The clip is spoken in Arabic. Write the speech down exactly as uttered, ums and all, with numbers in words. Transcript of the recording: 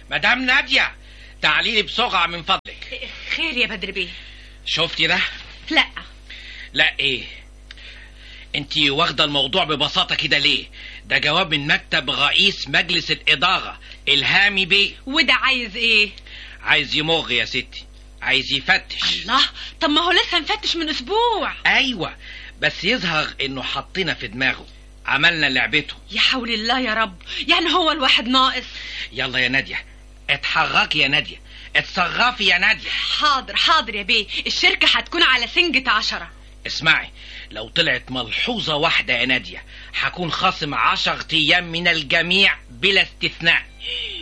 مدام نادية، تعالي لي بسرعة من فضلك. خير يا بدر بيه؟ شفتي ده؟ لا. لا ايه؟ انتي واخدة الموضوع ببساطة كده ليه؟ ده جواب من مكتب رئيس مجلس الإدارة الهامي بيه. وده عايز ايه؟ عايز يمغ يا ستي، عايز يفتش. الله، طب ما هو لسه مفتش من اسبوع. ايوه، بس يظهر انه حطينا في دماغه، عملنا لعبته. يا حول الله يا رب، يعني هو الواحد ناقص. يلا يا نادية، اتحركي يا نادية، اتصرفي يا نادية. حاضر حاضر يا بيه، الشركة هتكون على سنجة عشرة. اسمعي، لو طلعت ملحوظة واحدة يا نادية هكون خاصم عشر ايام من الجميع بلا استثناء.